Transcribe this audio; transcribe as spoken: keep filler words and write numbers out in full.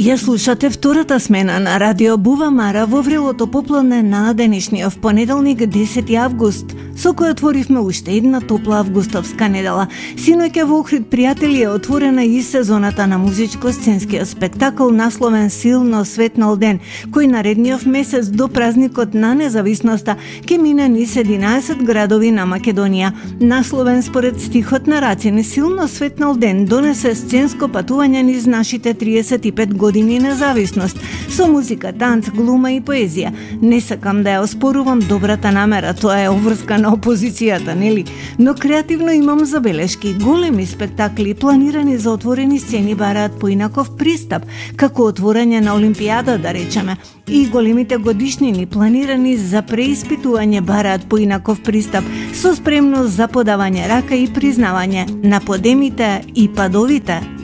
Ја слушате втората смена на Радио Бува Мара во врелото поплодне на денешниот понеделник десети август, со кој отворивме уште една топла августовска недела. Синоќа во Охрид, пријатели, е отворена и сезоната на музичко-сценскиот спектакл насловен Силно светнал ден, кој наредниот месец до празникот на независноста ќе мине низ единаесет градови на Македонија. Насловен според стихот на Рацин, Силно светнал ден донесе сценско патување низ нашите триесет и пет години независност, со музика, танц, глума и поезија. Не сакам да ја оспорувам добрата намера, тоа е обврска на опозицијата, нели? Но креативно имам забелешки. Големи спектакли планирани за отворени сцени бараат поинаков пристап, како отворање на Олимпијада, да речеме. И големите годишнини планирани за преиспитување бараат поинаков пристап, со спремност за подавање рака и признавање на подемите и падовите